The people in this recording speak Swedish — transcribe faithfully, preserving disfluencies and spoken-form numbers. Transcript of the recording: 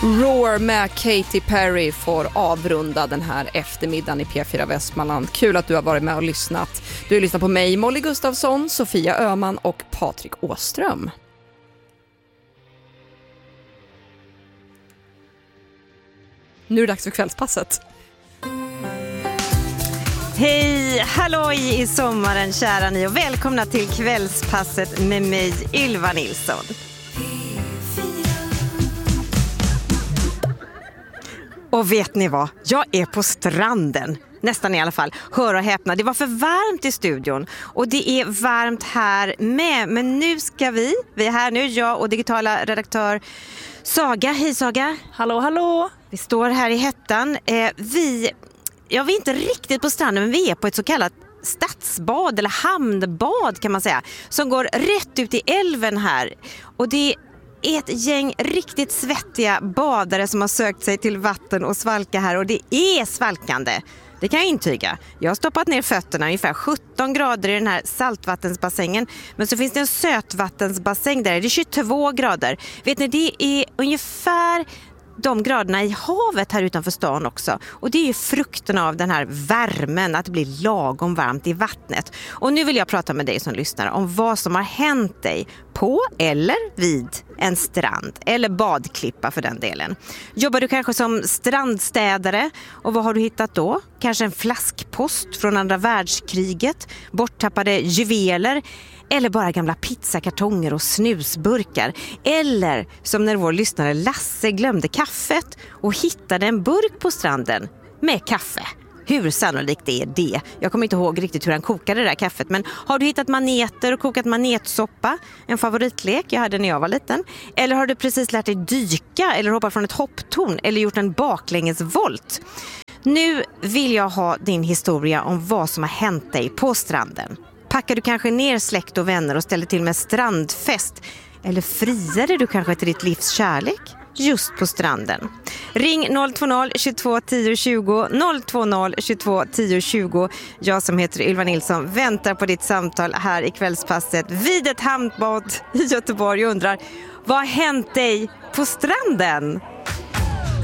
Roar med Katy Perry får avrunda den här eftermiddagen i P fyra Västmanland. Kul att du har varit med och lyssnat. Du har lyssnat på mig, Molly Gustafsson, Sofia Öhman och Patrik Åström. Nu är det dags för kvällspasset. Hej, halloj i sommaren kära ni och välkomna till kvällspasset med mig Ylva Nilsson. Och vet ni vad? Jag är på stranden. Nästan i alla fall. Hör och häpna. Det var för varmt i studion. Och det är varmt här med. Men nu ska vi. Vi är här nu. Jag och digitala redaktör Saga. Hej Saga. Hallå, hallå. Vi står här i hettan. Eh, vi... Ja, vi är inte riktigt på stranden. Men vi är på ett så kallat stadsbad. Eller hamnbad kan man säga. Som går rätt ut i älven här. Och det ett gäng riktigt svettiga badare som har sökt sig till vatten och svalka här. Och det är svalkande. Det kan jag intyga. Jag har stoppat ner fötterna ungefär sjutton grader i den här saltvattensbassängen. Men så finns det en sötvattensbassäng där. Det är tjugotvå grader. Vet ni, det är ungefär de graderna i havet här utanför stan också. Och det är ju frukten av den här värmen, att det blir lagom varmt i vattnet. Och nu vill jag prata med dig som lyssnar om vad som har hänt dig på eller vid en strand eller badklippa för den delen. Jobbar du kanske som strandstädare och vad har du hittat då? Kanske en flaskpost från andra världskriget, borttappade juveler eller bara gamla pizzakartonger och snusburkar. Eller som när vår lyssnare Lasse glömde kaffet och hittade en burk på stranden med kaffe. Hur sannolikt är det? Jag kommer inte ihåg riktigt hur han kokade det där kaffet. Men har du hittat maneter och kokat manetsoppa? En favoritlek jag hade när jag var liten. Eller har du precis lärt dig dyka eller hoppa från ett hopptorn eller gjort en baklängesvolt? Nu vill jag ha din historia om vad som har hänt dig på stranden. Packar du kanske ner släkt och vänner och ställer till med strandfest? Eller friade du kanske till ditt livs kärlek just på stranden? Ring noll två noll tjugotvå tio tjugo, noll två noll tjugotvå tio tjugo. Jag som heter Ylva Nilsson väntar på ditt samtal här i kvällspasset vid ett hamnbad i Göteborg och undrar, vad har hänt dig på stranden?